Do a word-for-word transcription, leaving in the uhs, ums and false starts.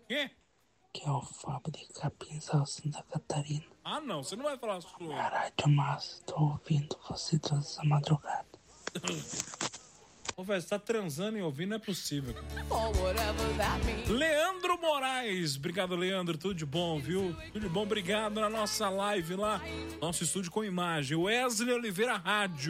Quem? Que é o Fábio de Capinzal, Santa Catarina. Ah, não, você não vai falar sua. Minha rádio massa, tô ouvindo você toda essa madrugada. Ô, velho, você tá transando e ouvindo, não é possível. Leandro Moraes, obrigado, Leandro, tudo de bom, viu? Tudo de bom, obrigado na nossa live lá, nosso estúdio com imagem. Wesley Oliveira Rádio.